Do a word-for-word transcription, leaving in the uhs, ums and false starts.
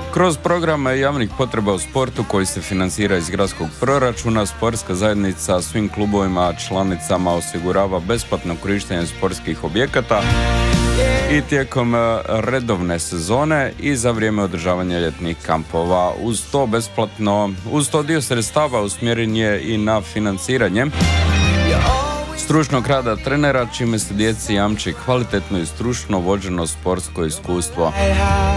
Kroz programe javnih potreba u sportu koji se financira iz gradskog proračuna, sportska zajednica svim klubovima članicama osigurava besplatno korištenje sportskih objekata i tijekom redovne sezone i za vrijeme održavanja ljetnih kampova. Uz to besplatno, uz to dio sredstava usmjeren je i na financiranje stručnog rada trenera, čime se djeci jamči kvalitetno i stručno vođeno sportsko iskustvo.